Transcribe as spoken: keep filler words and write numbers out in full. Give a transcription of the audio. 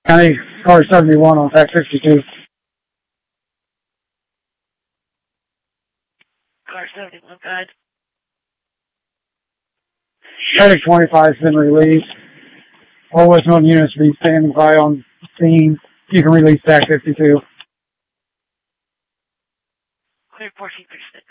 County car seventy-one on T A C fifty-two. Car seventy-one, guide. Medic twenty-five has been released. All West Milton units be standing by on scene. You can release T A C fifty-two. Clear fourteen percent.